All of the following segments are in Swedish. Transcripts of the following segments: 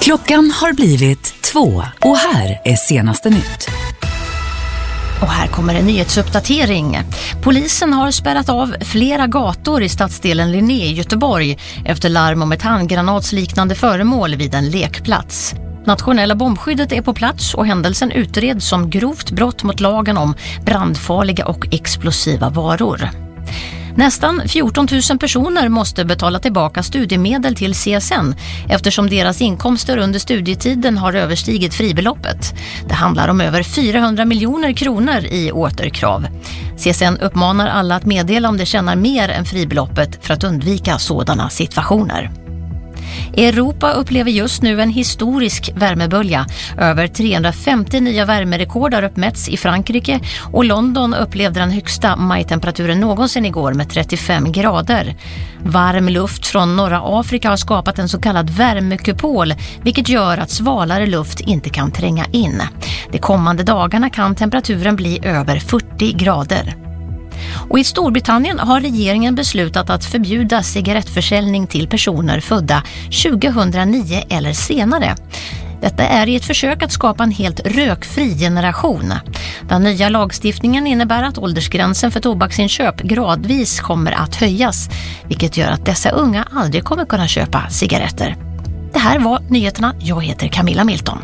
Klockan har blivit 2 och här är senaste nytt. Och här kommer en nyhetsuppdatering. Polisen har spärrat av flera gator i stadsdelen Linné i Göteborg efter larm om ett handgranatsliknande föremål vid en lekplats. Nationella bombskyddet är på plats och händelsen utreds som grovt brott mot lagen om brandfarliga och explosiva varor. Nästan 14 000 personer måste betala tillbaka studiemedel till CSN eftersom deras inkomster under studietiden har överstigit fribeloppet. Det handlar om över 400 miljoner kronor i återkrav. CSN uppmanar alla att meddela om de tjänar mer än fribeloppet för att undvika sådana situationer. Europa upplever just nu en historisk värmebölja. Över 350 nya värmerekord har uppmätts i Frankrike och London upplevde den högsta majtemperaturen någonsin igår med 35 grader. Varm luft från norra Afrika har skapat en så kallad värmekupol, vilket gör att svalare luft inte kan tränga in. De kommande dagarna kan temperaturen bli över 40 grader. Och i Storbritannien har regeringen beslutat att förbjuda cigarettförsäljning till personer födda 2009 eller senare. Detta är i ett försök att skapa en helt rökfri generation. Den nya lagstiftningen innebär att åldersgränsen för tobaksinköp gradvis kommer att höjas, vilket gör att dessa unga aldrig kommer kunna köpa cigaretter. Det här var nyheterna. Jag heter Camilla Milton.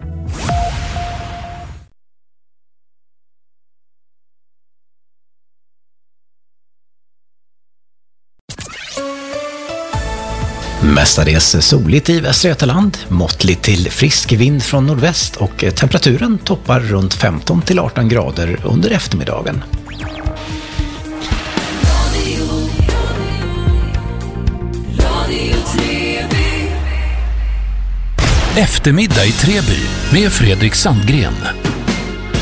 Mestadels soligt i Västra Götaland, måttligt till frisk vind från nordväst och temperaturen toppar runt 15 till 18 grader under eftermiddagen. Eftermiddag i Treby med Fredrik Sandgren.